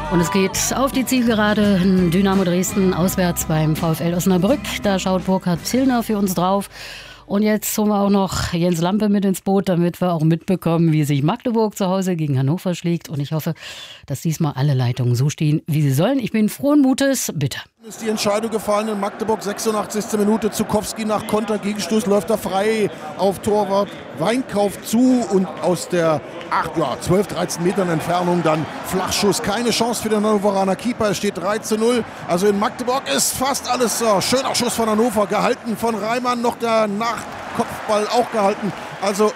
Und es geht auf die Zielgerade. Dynamo Dresden auswärts beim VfL Osnabrück. Da schaut Burkhard Zillner für uns drauf. Und jetzt holen wir auch noch Jens Lampe mit ins Boot, damit wir auch mitbekommen, wie sich Magdeburg zu Hause gegen Hannover schlägt. Und ich hoffe, dass diesmal alle Leitungen so stehen, wie sie sollen. Ich bin frohen Mutes. Bitte. Ist die Entscheidung gefallen in Magdeburg, 86. Minute. Zukowski nach Konter, Gegenstoß, läuft er frei auf Torwart Weinkauf zu und aus der 12, 13 Metern Entfernung dann Flachschuss. Keine Chance für den Hannoveraner Keeper, es steht 3:0. Also in Magdeburg ist fast alles so. Schöner Schuss von Hannover, gehalten von Reimann, noch der Nachkopfball auch gehalten. Also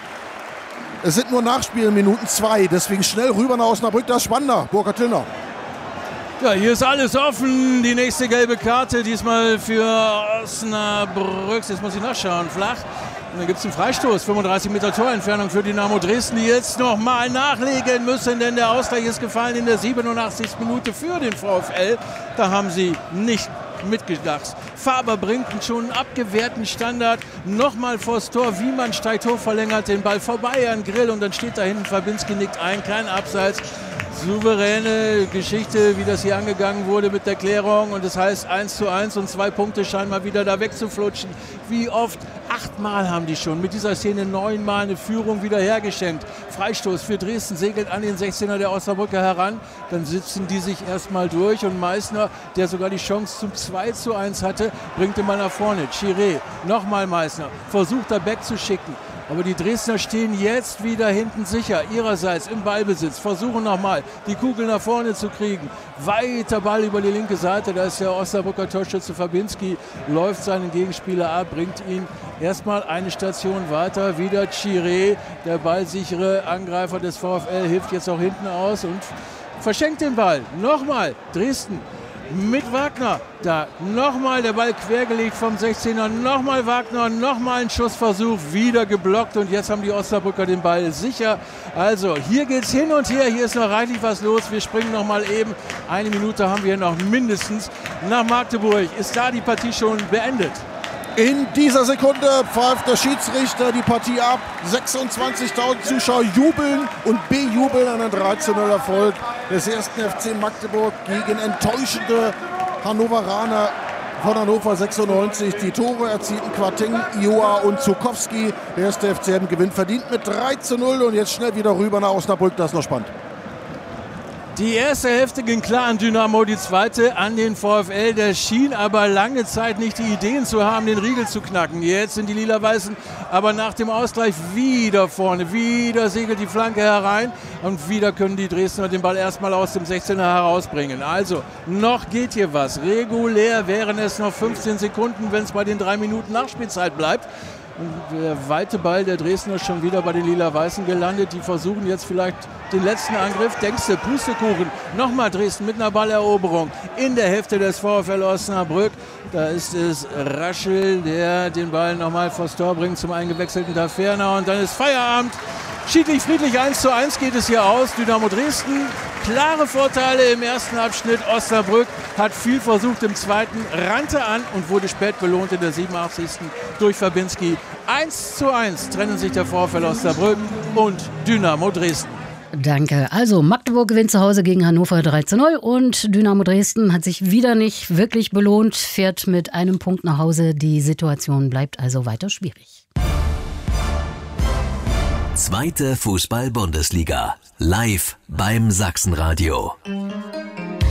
es sind nur Nachspielminuten 2, deswegen schnell rüber nach Osnabrück, das ist spannender. Burkhard Zillner. Ja, hier ist alles offen. Die nächste gelbe Karte, diesmal für Osnabrück. Jetzt muss ich nachschauen. Flach. Und dann gibt es einen Freistoß. 35 Meter Torentfernung für Dynamo Dresden, die jetzt nochmal nachlegen müssen, denn der Ausgleich ist gefallen in der 87. Minute für den VfL. Da haben sie nicht mitgedacht. Faber bringt schon einen abgewehrten Standard nochmal vors Tor. Wiemann steigt hoch, verlängert den Ball vorbei an Grill und dann steht da hinten Fabinski, nickt ein, kein Abseits. Souveräne Geschichte, wie das hier angegangen wurde mit der Klärung. Und das heißt 1:1 und 2 Punkte scheinen mal wieder da wegzuflutschen. Wie oft? 8-mal haben die schon mit dieser Szene 9-mal eine Führung wieder hergeschenkt. Freistoß für Dresden, segelt an den 16er der Osnabrücker heran. Dann sitzen die sich erstmal durch und Meissner, der sogar die Chance zum 2:1 hatte, bringt ihn mal nach vorne. Chiré, nochmal Meissner, versucht da wegzuschicken. Aber die Dresdner stehen jetzt wieder hinten sicher, ihrerseits im Ballbesitz, versuchen nochmal die Kugel nach vorne zu kriegen. Weiter Ball über die linke Seite, da ist der Osnabrücker Torschütze Fabinski, läuft seinen Gegenspieler ab, bringt ihn erstmal eine Station weiter. Wieder Chiré, der ballsichere Angreifer des VfL, hilft jetzt auch hinten aus und verschenkt den Ball. Nochmal Dresden. Mit Wagner, da nochmal der Ball quergelegt vom 16er, nochmal Wagner, nochmal ein Schussversuch, wieder geblockt und jetzt haben die Osnabrücker den Ball sicher. Also hier geht's hin und her, hier ist noch reichlich was los, wir springen nochmal eben, 1 Minute haben wir noch mindestens nach Magdeburg. Ist da die Partie schon beendet? In dieser Sekunde pfeift der Schiedsrichter die Partie ab. 26.000 Zuschauer jubeln und bejubeln einen 3:0 Erfolg des 1. FC Magdeburg gegen enttäuschende Hannoveraner von Hannover 96. Die Tore erzielten Quateng, Ioa und Zukowski. Der 1. FCM gewinnt verdient mit 3:0 und jetzt schnell wieder rüber nach Osnabrück. Das ist noch spannend. Die erste Hälfte ging klar an Dynamo, die zweite an den VfL. Der schien aber lange Zeit nicht die Ideen zu haben, den Riegel zu knacken. Jetzt sind die Lila-Weißen aber nach dem Ausgleich wieder vorne. Wieder segelt die Flanke herein und wieder können die Dresdner den Ball erstmal aus dem 16er herausbringen. Also noch geht hier was. Regulär wären es noch 15 Sekunden, wenn es bei den 3 Minuten Nachspielzeit bleibt. Und der weite Ball der Dresdner schon wieder bei den Lila-Weißen gelandet. Die versuchen jetzt vielleicht den letzten Angriff. Denkst du, Pustekuchen. Nochmal Dresden mit einer Balleroberung in der Hälfte des VfL Osnabrück. Da ist es Raschel, der den Ball nochmal vors Tor bringt zum eingewechselten Taferner. Und dann ist Feierabend. Schiedlich friedlich 1:1 geht es hier aus. Dynamo Dresden, klare Vorteile im ersten Abschnitt. Osnabrück hat viel versucht im zweiten, rannte an und wurde spät belohnt in der 87. durch Fabinski. 1:1 trennen sich der VfL Osnabrück und Dynamo Dresden. Danke. Also Magdeburg gewinnt zu Hause gegen Hannover 3:0 und Dynamo Dresden hat sich wieder nicht wirklich belohnt, fährt mit einem Punkt nach Hause. Die Situation bleibt also weiter schwierig. Zweite Fußball-Bundesliga. Live beim Sachsenradio.